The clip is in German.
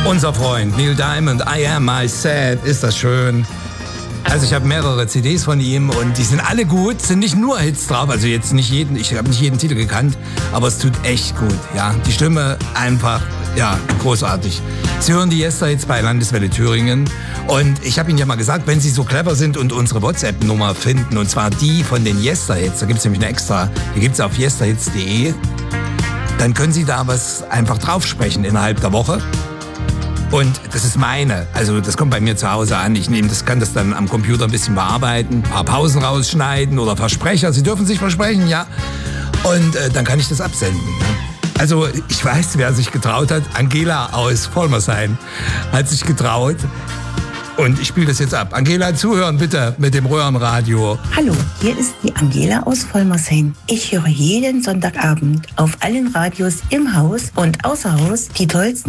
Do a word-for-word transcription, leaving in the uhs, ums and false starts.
Unser Freund Neil Diamond, I Am Myself, ist das schön. Also ich habe mehrere C Ds von ihm und die sind alle gut, sind nicht nur Hits drauf, also jetzt nicht jeden, ich habe nicht jeden Titel gekannt, aber es tut echt gut, ja. Die Stimme einfach, ja, großartig. Sie hören die Yesterhits bei Landeswelle Thüringen und ich habe Ihnen ja mal gesagt, wenn Sie so clever sind und unsere WhatsApp-Nummer finden, und zwar die von den Yesterhits, da gibt es nämlich eine extra, die gibt es auf yesterhits punkt de, dann können Sie da was einfach draufsprechen innerhalb der Woche. Und das ist meine, also das kommt bei mir zu Hause an. Ich nehme das, kann das dann am Computer ein bisschen bearbeiten, ein paar Pausen rausschneiden oder Versprecher. Sie dürfen sich versprechen, ja. Und äh, dann kann ich das absenden. Also ich weiß, wer sich getraut hat. Angela aus Vollmershain hat sich getraut. Und ich spiele das jetzt ab. Angela, zuhören bitte mit dem Röhrenradio. Hallo, hier ist die Angela aus Vollmershain. Ich höre jeden Sonntagabend auf allen Radios im Haus und außer Haus die tollsten